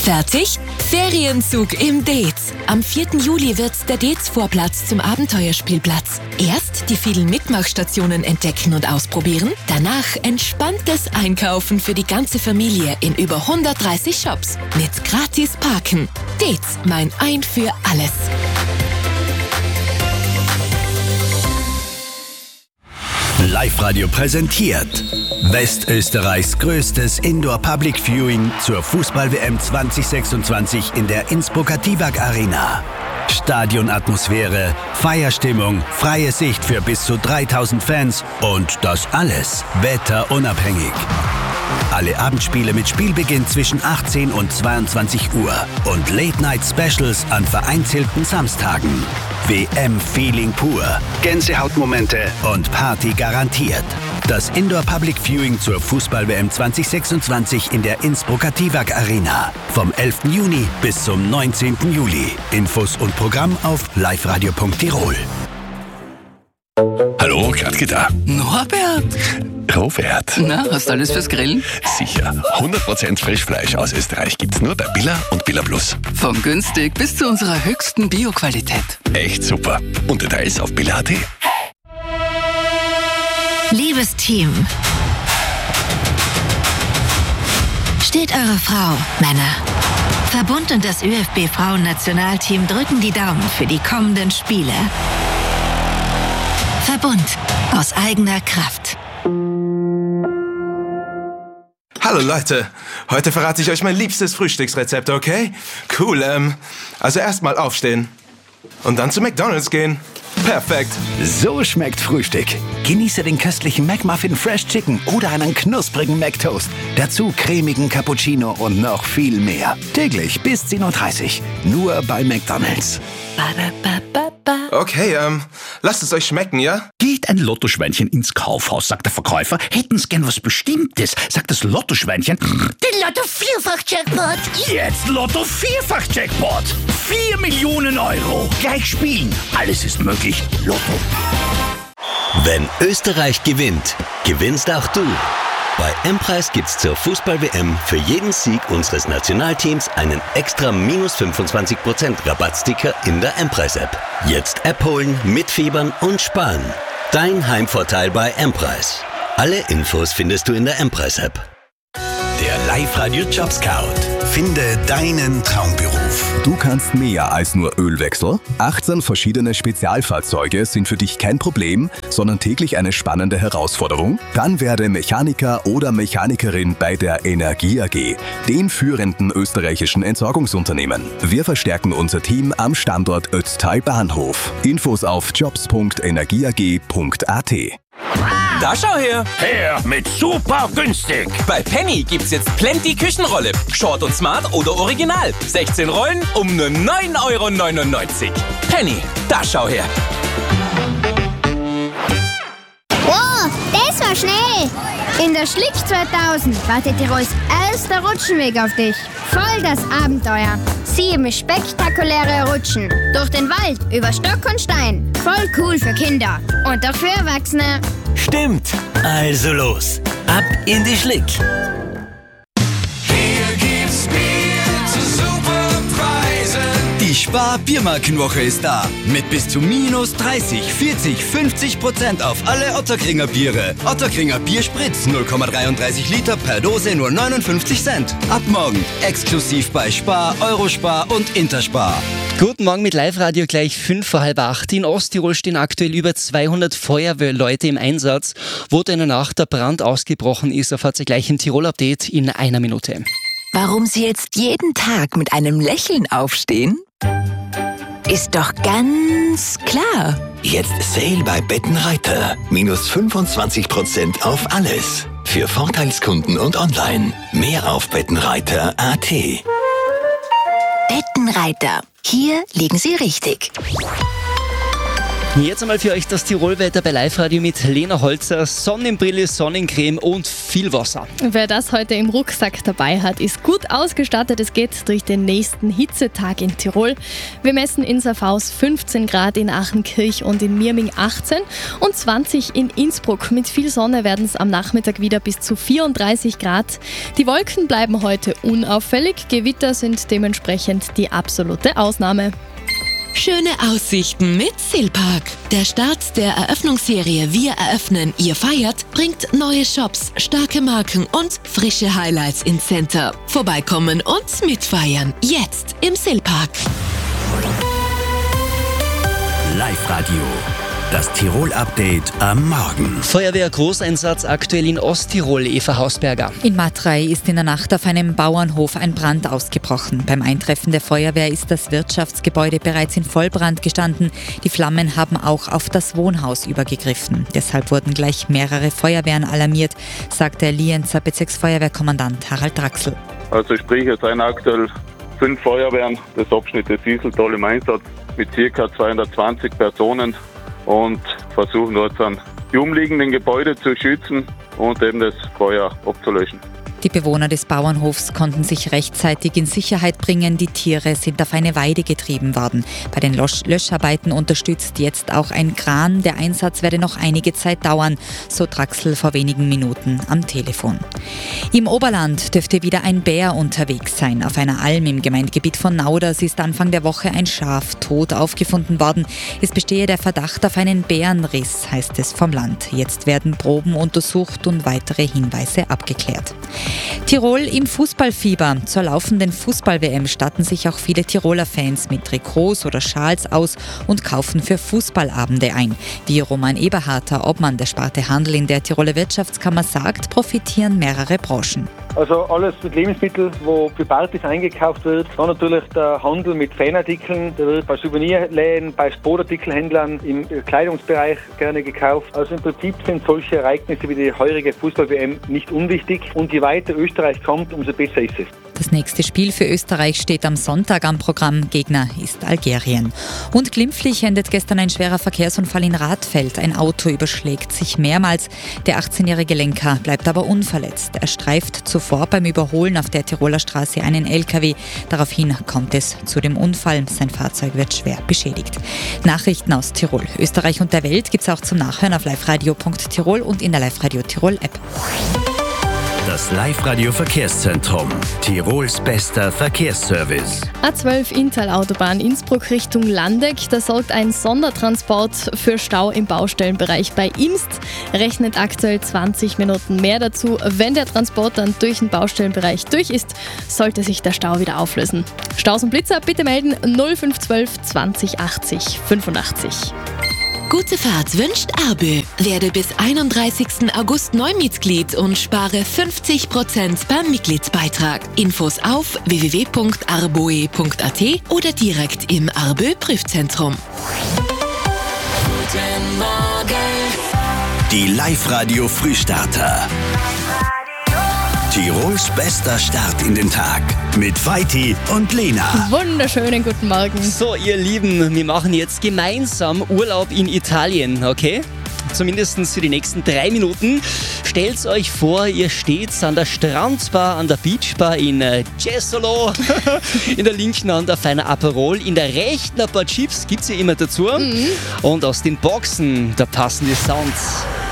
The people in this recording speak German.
Fertig? Ferienzug im Dez. Am 4. Juli wird's der Dez-Vorplatz zum Abenteuerspielplatz. Erst die vielen Mitmachstationen entdecken und ausprobieren, danach entspanntes Einkaufen für die ganze Familie in über 130 Shops. Mit gratis Parken. Dez, mein Ein für alles. Live-Radio präsentiert Westösterreichs größtes Indoor-Public-Viewing zur Fußball-WM 2026 in der Innsbrucker Tivag Arena. Stadionatmosphäre, Feierstimmung, freie Sicht für bis zu 3000 Fans und das alles wetterunabhängig. Alle Abendspiele mit Spielbeginn zwischen 18 und 22 Uhr und Late-Night-Specials an vereinzelten Samstagen. WM-Feeling pur, Gänsehautmomente und Party garantiert. Das Indoor-Public-Viewing zur Fußball-WM 2026 in der Innsbrucker Tivag Arena. Vom 11. Juni bis zum 19. Juli. Infos und Programm auf liveradio.tirol. Hallo, Gradke da. Norbert! Robert. Na, hast du alles fürs Grillen? Sicher. 100% Frischfleisch aus Österreich gibt's nur bei Billa und Billa Plus. Von günstig bis zu unserer höchsten Bio-Qualität. Echt super. Und Details auf billa.at. Liebes Team, steht eure Frau, Männer. Verbund und das ÖFB-Frauen-Nationalteam drücken die Daumen für die kommenden Spiele. Verbund aus eigener Kraft. Hallo Leute, heute verrate ich euch mein liebstes Frühstücksrezept, okay? Cool, also erstmal aufstehen und dann zu McDonald's gehen. Perfekt. So schmeckt Frühstück. Genieße den köstlichen McMuffin Fresh Chicken oder einen knusprigen McToast. Dazu cremigen Cappuccino und noch viel mehr. Täglich bis 10:30 Uhr. Nur bei McDonald's. Okay, lasst es euch schmecken, ja? Geht ein Lottoschweinchen ins Kaufhaus, sagt der Verkäufer. Hätten's gern was Bestimmtes, sagt das Lottoschweinchen. Den Lotto-Vierfach-Jackpot. Jetzt Lotto-Vierfach-Jackpot. 4 Millionen Euro. Gleich spielen. Alles ist möglich. Lotto. Wenn Österreich gewinnt, gewinnst auch du. Bei M-Preis gibt's zur Fußball-WM für jeden Sieg unseres Nationalteams einen extra minus 25% Rabattsticker in der M-Preis-App. Jetzt App holen, mitfiebern und sparen. Dein Heimvorteil bei M-Preis. Alle Infos findest du in der M-Preis-App. Der Live-Radio Job Scout. Finde deinen Traumberuf. Du kannst mehr als nur Ölwechsel. 18 verschiedene Spezialfahrzeuge sind für dich kein Problem, sondern täglich eine spannende Herausforderung. Dann werde Mechaniker oder Mechanikerin bei der Energie AG, den führenden österreichischen Entsorgungsunternehmen. Wir verstärken unser Team am Standort Ötztal Bahnhof. Infos auf jobs.energieag.at. Da schau her! Her mit super günstig. Bei Penny gibt's jetzt Plenty Küchenrolle. Short und Smart oder Original. 16 Rollen um nur 9,99 €. Penny, da schau her! Wow, das war schnell! In der Schlick 2000 wartet Tirols erster Rutschenweg auf dich. Voll das Abenteuer. 7 spektakuläre Rutschen. Durch den Wald, über Stock und Stein. Voll cool für Kinder. Und auch für Erwachsene. Stimmt. Also los. Ab in die Schlick. Die Spar-Biermarkenwoche ist da. Mit bis zu minus 30, 40, 50% auf alle Otterkringer Biere. Otterkringer Bierspritz 0,33 Liter per Dose nur 59 Cent. Ab morgen exklusiv bei Spar, Eurospar und Interspar. Guten Morgen mit Live-Radio gleich 7:45. In Osttirol stehen aktuell über 200 Feuerwehrleute im Einsatz. Wo in der Nacht der Brand ausgebrochen ist, erfahrt ihr gleich im Tirol-Update in einer Minute. Warum Sie jetzt jeden Tag mit einem Lächeln aufstehen? Ist doch ganz klar. Jetzt Sale bei Bettenreiter. Minus 25% auf alles. Für Vorteilskunden und online. Mehr auf bettenreiter.at. Bettenreiter. Hier liegen Sie richtig. Jetzt einmal für euch das Tirolwetter bei Live-Radio mit Lena Holzer. Sonnenbrille, Sonnencreme und viel Wasser. Wer das heute im Rucksack dabei hat, ist gut ausgestattet. Es geht durch den nächsten Hitzetag in Tirol. Wir messen in Safhaus 15 Grad, in Achenkirch und in Mirming 18 und 20 in Innsbruck. Mit viel Sonne werden es am Nachmittag wieder bis zu 34 Grad. Die Wolken bleiben heute unauffällig. Gewitter sind dementsprechend die absolute Ausnahme. Schöne Aussichten mit Silpark. Der Start der Eröffnungsserie Wir eröffnen, ihr feiert bringt neue Shops, starke Marken und frische Highlights ins Center. Vorbeikommen und mitfeiern. Jetzt im Silpark. Live-Radio. Das Tirol-Update am Morgen. Feuerwehr-Großeinsatz aktuell in Osttirol, Eva Hausberger. In Matrei ist in der Nacht auf einem Bauernhof ein Brand ausgebrochen. Beim Eintreffen der Feuerwehr ist das Wirtschaftsgebäude bereits in Vollbrand gestanden. Die Flammen haben auch auf das Wohnhaus übergegriffen. Deshalb wurden gleich mehrere Feuerwehren alarmiert, sagt der Lienzer Bezirksfeuerwehrkommandant Harald Draxl. Also sprich, es sind aktuell 5 Feuerwehren des Abschnittes Wieseltal im Einsatz mit ca. 220 Personen. Und versuchen dort dann die umliegenden Gebäude zu schützen und eben das Feuer abzulöschen. Die Bewohner des Bauernhofs konnten sich rechtzeitig in Sicherheit bringen. Die Tiere sind auf eine Weide getrieben worden. Bei den Löscharbeiten unterstützt jetzt auch ein Kran. Der Einsatz werde noch einige Zeit dauern, so Draxl vor wenigen Minuten am Telefon. Im Oberland dürfte wieder ein Bär unterwegs sein. Auf einer Alm im Gemeindegebiet von Nauders ist Anfang der Woche ein Schaf tot aufgefunden worden. Es bestehe der Verdacht auf einen Bärenriss, heißt es vom Land. Jetzt werden Proben untersucht und weitere Hinweise abgeklärt. Tirol im Fußballfieber. Zur laufenden Fußball-WM statten sich auch viele Tiroler Fans mit Trikots oder Schals aus und kaufen für Fußballabende ein. Wie Roman Eberharter, Obmann der Sparte Handel in der Tiroler Wirtschaftskammer sagt, profitieren mehrere Branchen. Also alles mit Lebensmitteln, wo für Partys eingekauft wird. Dann natürlich der Handel mit Fanartikeln. Der wird bei Souvenirläden, bei Sportartikelhändlern im Kleidungsbereich gerne gekauft. Also im Prinzip sind solche Ereignisse wie die heurige Fußball-WM nicht unwichtig. Und je weiter Österreich kommt, umso besser ist es. Das nächste Spiel für Österreich steht am Sonntag am Programm. Gegner ist Algerien. Und glimpflich endet gestern ein schwerer Verkehrsunfall in Radfeld. Ein Auto überschlägt sich mehrmals. Der 18-jährige Lenker bleibt aber unverletzt. Er streift zuvor beim Überholen auf der Tiroler Straße einen LKW. Daraufhin kommt es zu dem Unfall. Sein Fahrzeug wird schwer beschädigt. Nachrichten aus Tirol, Österreich und der Welt gibt es auch zum Nachhören auf liveradio.tirol und in der Live-Radio Tirol App. Das Live-Radio-Verkehrszentrum. Tirols bester Verkehrsservice. A12 Inntal-Autobahn Innsbruck Richtung Landeck. Da sorgt ein Sondertransport für Stau im Baustellenbereich bei Imst. Rechnet aktuell 20 Minuten mehr dazu. Wenn der Transport dann durch den Baustellenbereich durch ist, sollte sich der Stau wieder auflösen. Staus und Blitzer bitte melden 0512 20 80 85. Gute Fahrt wünscht Arbö. Werde bis 31. August Neumitglied und spare 50% beim Mitgliedsbeitrag. Infos auf www.arboe.at oder direkt im Arbö Prüfzentrum. Guten Morgen. Die Live-Radio Frühstarter. Tirols bester Start in den Tag mit Vaiti und Lena. Wunderschönen guten Morgen. So, ihr Lieben, wir machen jetzt gemeinsam Urlaub in Italien, okay? Zumindest für die nächsten 3 Minuten. Stellt euch vor, ihr steht an der Strandbar, an der Beachbar in Jesolo. In der linken Hand ein feiner Aperol, in der rechten ein paar Chips, gibt's ja immer dazu. Und aus den Boxen, da passen die Sounds.